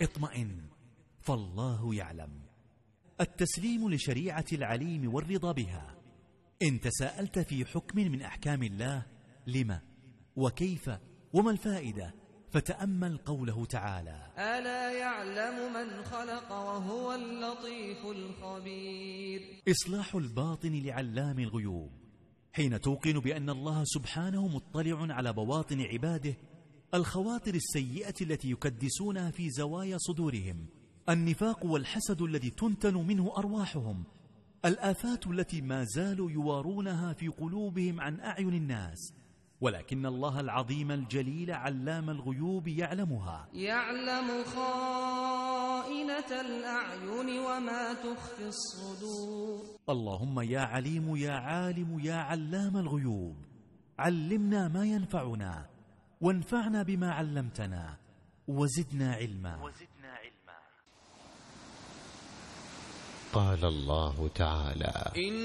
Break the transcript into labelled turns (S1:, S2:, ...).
S1: اطمئن فالله يعلم. التسليم لشريعة العليم والرضا بها. إن تساءلت في حكم من أحكام الله لما وكيف وما الفائدة، فتأمل قوله تعالى:
S2: ألا يعلم من خلق وهو اللطيف الخبير.
S1: إصلاح الباطن لعلام الغيوب. حين توقن بأن الله سبحانه مطلع على بواطن عباده، الخواطر السيئة التي يكدسونها في زوايا صدورهم، النفاق والحسد الذي تنتن منه أرواحهم، الآفات التي ما زالوا يوارونها في قلوبهم عن أعين الناس، ولكن الله العظيم الجليل علام الغيوب يعلمها.
S2: يعلم خائنة الأعين وما تخفي الصدور.
S1: اللهم يا عليم يا عالم يا علام الغيوب، علمنا ما ينفعنا وانفعنا بما علمتنا وزدنا علما.
S3: قال الله تعالى: